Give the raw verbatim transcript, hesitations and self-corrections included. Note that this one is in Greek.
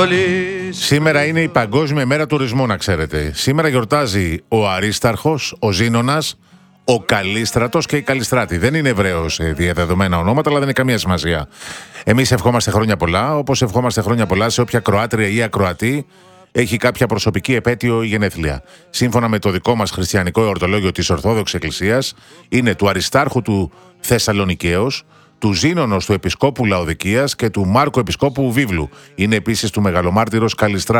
Σήμερα είναι η Παγκόσμια Μέρα Τουρισμού, να ξέρετε. Σήμερα γιορτάζει ο Αρίσταρχος, ο Ζήνωνας, ο Καλίστρατος και η Καλιστράτη. Δεν είναι Εβραίος διαδεδομένα ονόματα, αλλά δεν είναι καμία σημασία. Εμείς ευχόμαστε χρόνια πολλά, όπως ευχόμαστε χρόνια πολλά σε όποια Κροάτρια ή Ακροατή έχει κάποια προσωπική επέτειο ή γενέθλια. Σύμφωνα με το δικό μας χριστιανικό εορτολόγιο της Ορθόδοξης Εκκλησίας, είναι του Αριστάρχου του Θεσσαλονικαίος, του Ζήνωνος του Επισκόπου Λαοδικίας και του Μάρκου Επισκόπου Βίβλου. Είναι επίσης του Μεγαλομάρτυρος Καλιστράτου.